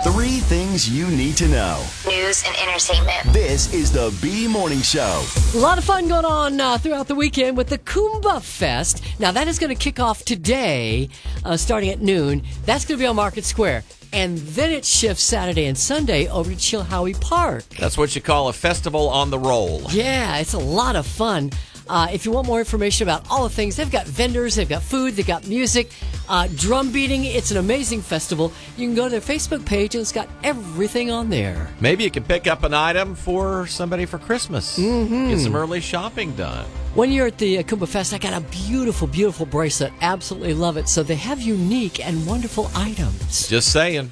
3 things you need to know. News and entertainment. This is the B Morning Show. A lot of fun going on throughout the weekend with the Kumbah Fest. Now, that is going to kick off today, starting at noon. That's going to be on Market Square. And then it shifts Saturday and Sunday over to Chilhowie Park. That's what you call a festival on the roll. Yeah, it's a lot of fun. If you want more information about all the things, they've got vendors, they've got food, they've got music, drum beating. It's an amazing festival. You can go to their Facebook page, and it's got everything on there. Maybe you can pick up an item for somebody for Christmas. Get some early shopping done. One year at the Kumbah Fest, I got a beautiful, beautiful bracelet. Absolutely love it. So they have unique and wonderful items. Just saying.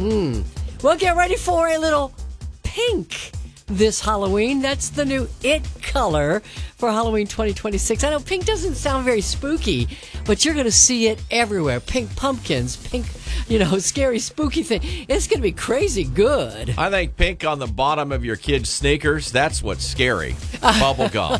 Well, get ready for a little pink this Halloween. That's the new It color for Halloween 2026. I know pink doesn't sound very spooky, but you're going to see it everywhere. Pink pumpkins, pink, scary, spooky thing. It's going to be crazy good. I think pink on the bottom of your kid's sneakers, that's what's scary. Bubble gum.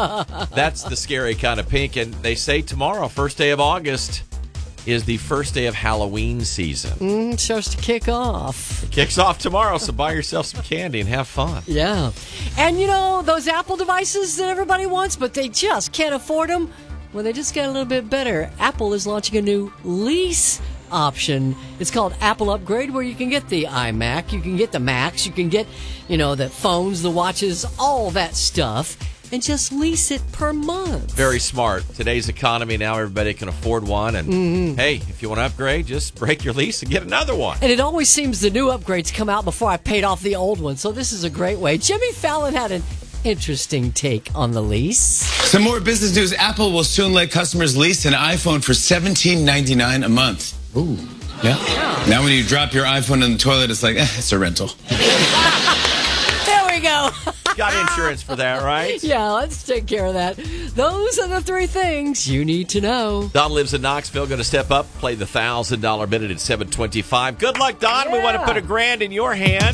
That's the scary kind of pink. And they say tomorrow, first day of August, is the first day of Halloween season. Starts to kick off. It kicks off tomorrow, so buy yourself some candy and have fun. Yeah. And those Apple devices that everybody wants, but they just can't afford them? Well, they just got a little bit better. Apple is launching a new lease option. It's called Apple Upgrade, where you can get the iMac, you can get the Macs, you can get, the phones, the watches, all that stuff, and just lease it per month. Very smart. Today's economy, now everybody can afford one. And hey, if you want to upgrade, just break your lease and get another one. And it always seems the new upgrades come out before I paid off the old one. So this is a great way. Jimmy Fallon had an interesting take on the lease. Some more business news. Apple will soon let customers lease an iPhone for $17.99 a month. Ooh. Yeah. Now when you drop your iPhone in the toilet, it's like, it's a rental. There we go. Got insurance for that, right? Yeah, let's take care of that. Those are the 3 things you need to know. Don lives in Knoxville. Going to step up, play the $1,000 minute at 7:25. Good luck, Don. Yeah. We want to put $1,000 in your hand.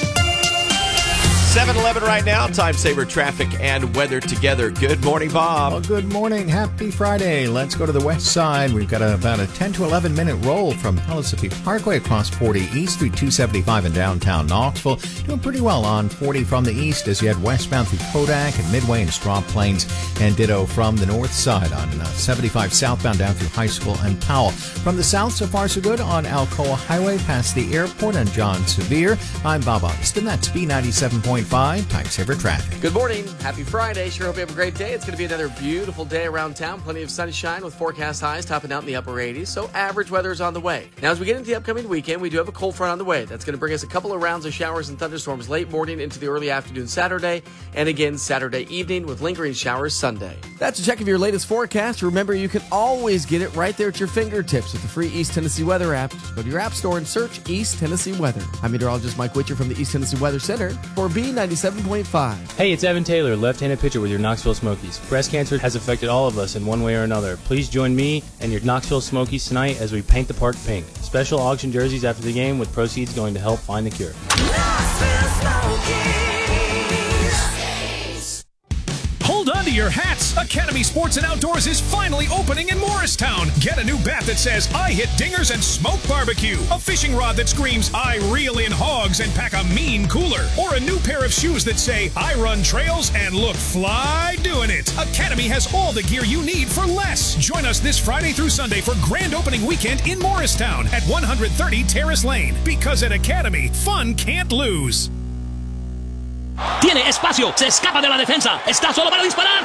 7-Eleven right now. Time saver, traffic, and weather together. Good morning, Bob. Well, good morning. Happy Friday. Let's go to the west side. We've got about a 10 to 11 minute roll from Pellissippi Parkway across 40 east through 275 in downtown Knoxville. Doing pretty well on 40 from the east as you head westbound through Kodak and Midway and Straw Plains, and ditto from the north side on 75 southbound down through High School and Powell. From the south, so far so good on Alcoa Highway past the airport and John Sevier. I'm Bob Augustin. That's B97.5. Time saver traffic. Good morning. Happy Friday. Sure hope you have a great day. It's going to be another beautiful day around town. Plenty of sunshine with forecast highs topping out in the upper 80s. So average weather is on the way. Now, as we get into the upcoming weekend, we do have a cold front on the way. That's going to bring us a couple of rounds of showers and thunderstorms late morning into the early afternoon Saturday, and again Saturday evening with lingering showers Sunday. That's a check of your latest forecast. Remember, you can always get it right there at your fingertips with the free East Tennessee Weather app. Just go to your app store and search East Tennessee Weather. I'm meteorologist Mike Witcher from the East Tennessee Weather Center for B97.5. Hey, it's Evan Taylor, left-handed pitcher with your Knoxville Smokies. Breast cancer has affected all of us in one way or another. Please join me and your Knoxville Smokies tonight as we paint the park pink. Special auction jerseys after the game with proceeds going to help find the cure. Hold on to your hats. Academy Sports and Outdoors is finally opening in Morristown. Get a new bat that says, I hit dingers and smoke barbecue. A fishing rod that screams, I reel in hogs and pack a mean cooler. Or a new pair of shoes that say, I run trails and look fly doing it. Academy has all the gear you need for less. Join us this Friday through Sunday for grand opening weekend in Morristown at 130 Terrace Lane. Because at Academy, fun can't lose. Tiene espacio, se escapa de la defensa, está solo para disparar.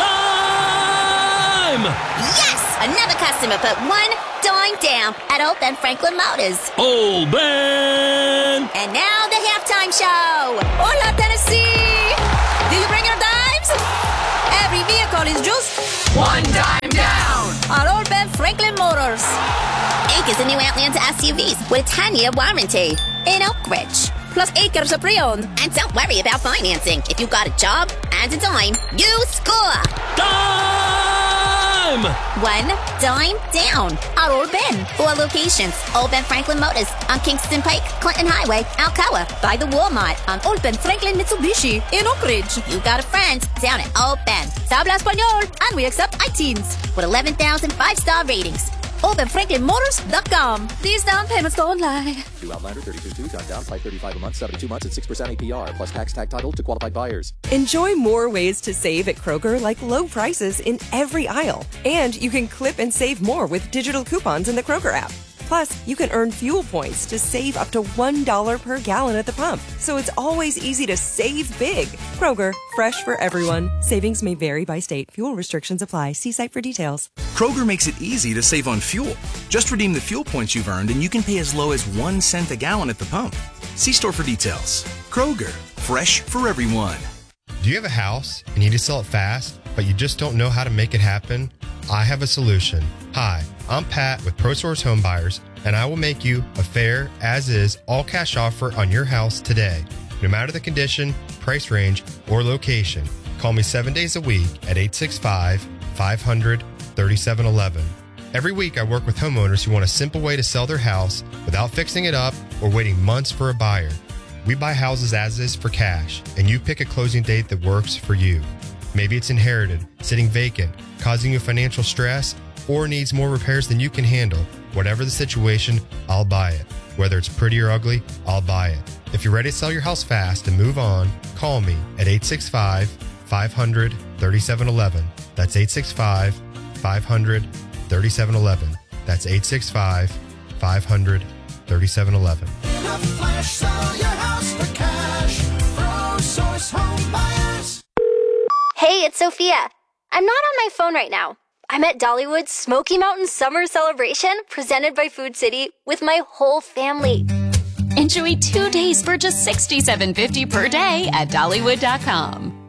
Time! Yes! Another customer put $1 down at Old Ben Franklin Motors. Old Ben! And now the halftime show. Hola, Tennessee! Do you bring your dimes? Every vehicle is just $1 down at Old Ben Franklin Motors. Acres of new Outlander SUVs with a 10-year warranty in Oak Ridge. Plus acres of pre-owned. And don't worry about financing. If you got a job and a dime, you score. Time! $1 down at Old Ben. 4 locations. Old Ben Franklin Motors on Kingston Pike, Clinton Highway, Alcoa. By the Walmart on Old Ben Franklin Mitsubishi in Oak Ridge. You got a friend down at Old Ben. Habla Español. And we accept iTeens with 11,000 5-star ratings. or benfranklinmotors.com. These down payments don't lie. To Outlander 32.2, time down, $535 a month, 72 months at 6% APR, plus tax tag title to qualified buyers. Enjoy more ways to save at Kroger, like low prices in every aisle. And you can clip and save more with digital coupons in the Kroger app. Plus, you can earn fuel points to save up to $1 per gallon at the pump. So it's always easy to save big. Kroger, fresh for everyone. Savings may vary by state. Fuel restrictions apply. See site for details. Kroger makes it easy to save on fuel. Just redeem the fuel points you've earned and you can pay as low as 1 cent a gallon at the pump. See store for details. Kroger, fresh for everyone. Do you have a house and you need to sell it fast, but you just don't know how to make it happen? I have a solution. Hi, I'm Pat with ProSource Home Buyers, and I will make you a fair, as-is, all-cash offer on your house today. No matter the condition, price range, or location, call me 7 days a week at 865-500-3711. Every week I work with homeowners who want a simple way to sell their house without fixing it up or waiting months for a buyer. We buy houses as is for cash, and you pick a closing date that works for you. Maybe it's inherited, sitting vacant, causing you financial stress, or needs more repairs than you can handle. Whatever the situation, I'll buy it. Whether it's pretty or ugly, I'll buy it. If you're ready to sell your house fast and move on, call me at 865-500-3711. That's 865-500-3711. That's 865-500-3711. Flash, sell your house for cash. ProSource Home Buyers. Hey, it's Sophia. I'm not on my phone right now. I'm at Dollywood's Smoky Mountain Summer Celebration presented by Food City with my whole family. Enjoy 2 days for just $67.50 per day at Dollywood.com.